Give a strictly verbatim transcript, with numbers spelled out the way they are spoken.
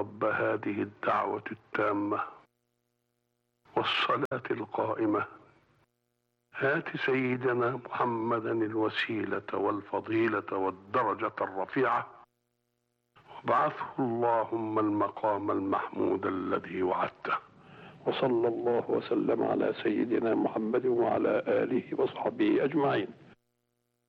رب هذه الدعوة التامة والصلاة القائمة هات سيدنا محمدا الوسيلة والفضيلة والدرجة الرفيعة وابعثه اللهم المقام المحمود الذي وعدته. وصلى الله وسلم على سيدنا محمد وعلى آله وصحبه أجمعين.